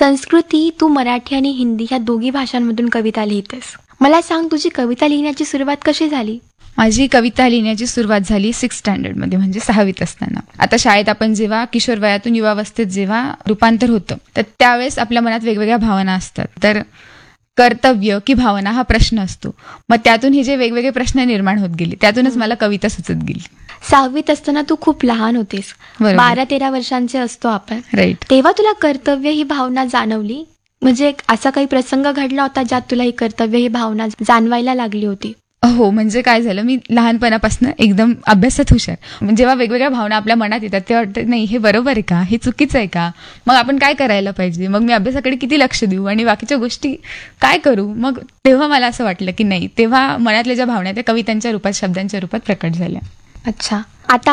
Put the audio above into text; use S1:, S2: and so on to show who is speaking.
S1: संस्कृती, तू मराठी आणि हिंदी ह्या दोघी भाषांमधून कविता लिहितेस. मला सांग, तुझी कविता लिहिण्याची सुरुवात कशी झाली?
S2: माझी कविता लिहिण्याची सुरुवात झाली 6th स्टँडर्डमध्ये, म्हणजे 6वीत असताना. आता शाळेत आपण जेव्हा किशोर वयातून युवावस्थेत जेव्हा रूपांतर होतं, तर त्यावेळेस आपल्या मनात वेगवेगळ्या भावना असतात. तर कर्तव्य की भावना हा प्रश्न असतो. मग त्यातून हे जे वेगवेगळे प्रश्न निर्माण होत गेले, त्यातूनच मला कविता सुचत गेली.
S1: 6वीत असताना तू खूप लहान होतीस.
S2: बरोबर.
S1: 12-13 वर्षांचे असतो आपण.
S2: राईट.
S1: तेव्हा तुला कर्तव्य ही भावना जाणवली? म्हणजे असा काही प्रसंग घडला होता ज्यात तुला ही कर्तव्य ही भावना जाणवायला लागली होती?
S2: हो, म्हणजे काय झालं, मी लहानपणापासून एकदम अभ्यासात हुशार. जेव्हा वेगवेगळ्या भावना आपल्या मनात येतात तेव्हा वाटतं नाही, हे बरोबर आहे का, हे चुकीचं आहे का, मग आपण काय करायला पाहिजे, मग मी अभ्यासाकडे किती लक्ष देऊ आणि बाकीच्या गोष्टी काय करू. मग तेव्हा मला असं वाटलं की नाही, तेव्हा मनातल्या ज्या भावना त्या कवितांच्या रूपात, शब्दांच्या रूपात प्रकट झाल्या.
S1: अच्छा. आता